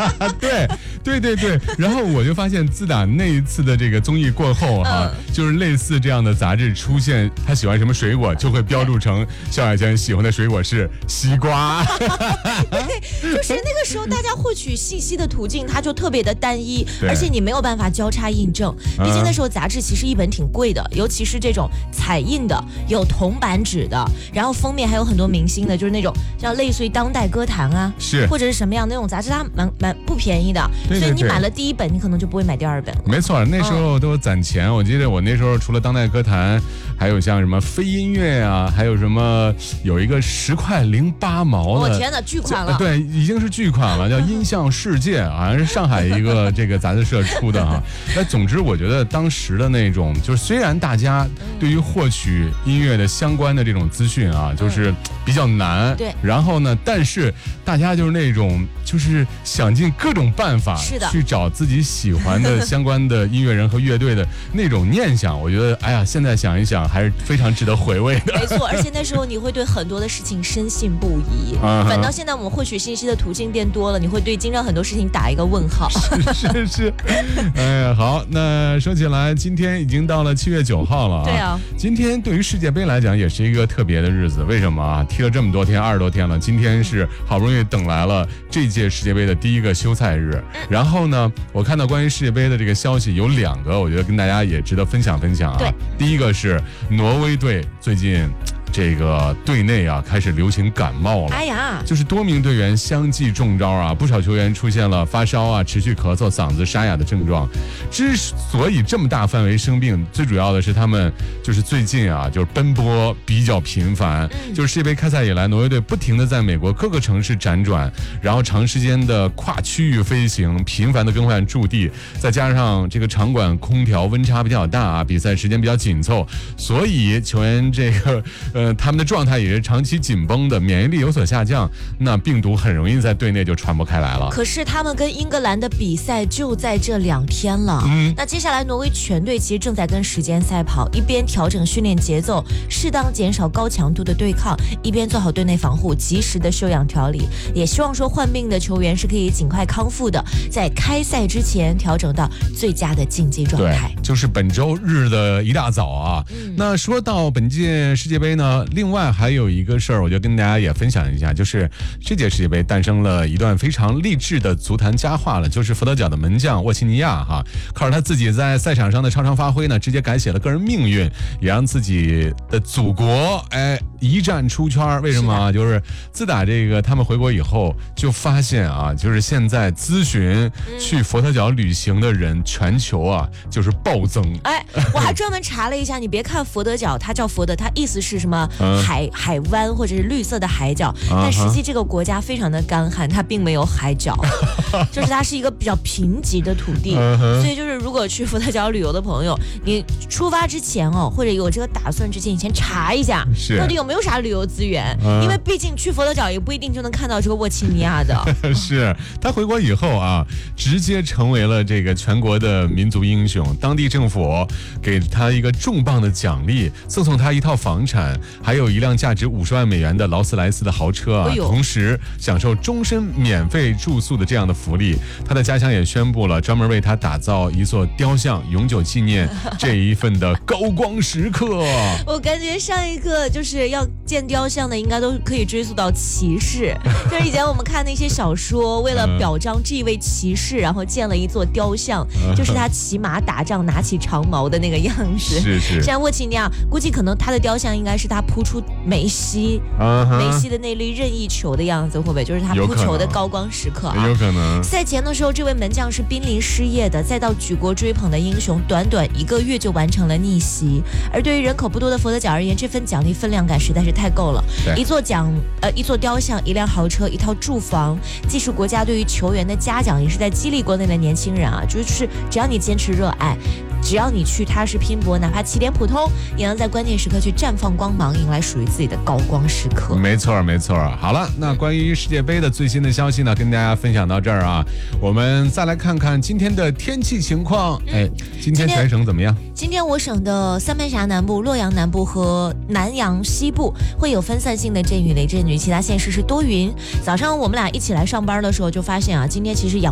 对，然后我就发现，自打那一次的这个综艺过后就是类似这样的杂志出现，他喜欢什么水果，就会标注成萧亚轩喜欢的水果是西瓜。 对，就是那个时候大家获取信息的途径，它就特别的单一，而且你没有办法交叉印证。毕竟那时候杂志其实一本挺贵的，尤其是这种彩印的、有铜版纸的，然后封面还有很多明星的，就是那种像类似于当代歌坛啊，或者是什么样那种杂志，它蛮不便宜的。所以你买了第一本，你可能就不会买第二本了。 没错，那时候都攒钱。我记得我那时候除了当代歌坛，还有像什么非音乐啊，还有什么有一个10块08毛的， 我天哪，巨款了！ 对，已经是巨款了，叫音像世界，好像是上海一个这个杂志社出的哈。那总之，我觉得当时的那种，就是虽然大家对于获取音乐的相关的这种资讯啊，就是比较难， 对。 然后呢，但是大家就是那种，就是想尽各种办法去找自己喜欢的相关的音乐人和乐队的那种念想，我觉得，哎呀，现在想一想还是非常值得回味的。 没错，而且那时候你会对很多的事情深信不疑，反倒现在我们获取信息的途径变多了，你会对经常很多事情打一个问号。 是，哎呀，好，那说起来，今天已经到了7月9号了啊。 对啊， 今天对于世界杯来讲也是一个特别的日子，为什么啊？踢了这么多天，20多天了，今天是好不容易等来了这届世界杯的第一个休赛日。然后呢，我看到关于世界杯的这个消息有2个，我觉得跟大家也值得分享啊。 对， 第一个是挪威队最近这个队内啊开始流行感冒了， 哎呀， 就是多名队员相继中招啊，不少球员出现了发烧啊、持续咳嗽、嗓子沙哑的症状。之所以这么大范围生病，最主要的是他们就是最近啊，就是奔波比较频繁。就是世界杯开赛以来，挪威队不停的在美国各个城市辗转，然后长时间的跨区域飞行，频繁的更换驻地，再加上这个场馆空调温差比较大啊，比赛时间比较紧凑，所以球员这个他们的状态也是长期紧绷的，免疫力有所下降，那病毒很容易在队内就传播开来了。 可是他们跟英格兰的比赛就在这2天了，那接下来挪威全队其实正在跟时间赛跑，一边调整训练节奏，适当减少高强度的对抗，一边做好队内防护，及时的休养调理，也希望说患病的球员是可以尽快康复的，在开赛之前调整到最佳的竞技状态。 对，就是本周日的一大早啊。那说到本届世界杯呢，另外还有一个事儿，我就跟大家也分享一下，就是这届世界杯诞生了一段非常励志的足坛佳话了，就是佛得角的门将沃齐尼亚哈，靠着他自己在赛场上的超常发挥呢，直接改写了个人命运，也让自己的祖国一战出圈。为什么啊？就是自打这个他们回国以后，就发现啊，就是现在咨询去佛得角旅行的人，全球啊就是暴增。 我还专门查了一下，你别看佛得角，它叫佛得，它意思是什么？海湾或者是绿色的海角，但实际这个国家非常的干旱，它并没有海角，就是它是一个比较贫瘠的土地，所以就是如果去佛得角旅游的朋友，你出发之前或者有这个打算之前，你先查一下到底有没有啥旅游资源，因为毕竟去佛得角也不一定就能看到这个沃齐尼亚的。 是他回国以后啊，直接成为了这个全国的民族英雄，当地政府给他一个重磅的奖励，赠送他一套房产，还有一辆价值50万美元的劳斯莱斯的豪车啊，同时享受终身免费住宿的这样的福利。他的家乡也宣布了专门为他打造一座雕像，永久纪念这一份的高光时刻。 我感觉上一个就是要建雕像的，应该都可以追溯到骑士，就是以前我们看那些小说，为了表彰这一位骑士，然后建了一座雕像，就是他骑马打仗拿起长矛的那个样子。 是。 现在沃齐尼亚估计可能他的雕像应该是他扑出梅西的那粒任意球的样子，会不会就是他扑球的高光时刻啊？ 有可能。 赛前的时候，这位门将是濒临失业的，再到举国追捧的英雄，短短1个月就完成了逆袭。而对于人口不多的佛得角而言，这份奖励分量感实在是太够了。一座雕像，一辆豪车，一套住房，既是国家对于球员的嘉奖，也是在激励国内的年轻人啊，就是只要你坚持热爱，只要你去踏实拼搏，哪怕起点普通，也能在关键时刻去绽放光芒，迎来属于自己的高光时刻。 没错。好了，那关于世界杯的最新的消息呢，跟大家分享到这儿啊。我们再来看看今天的天气情况。今天全省怎么样？ 今天我省的三盘峡南部、洛阳南部和南阳西部会有分散性的阵雨、雷阵雨，其他县市是多云。早上我们俩一起来上班的时候就发现啊，今天其实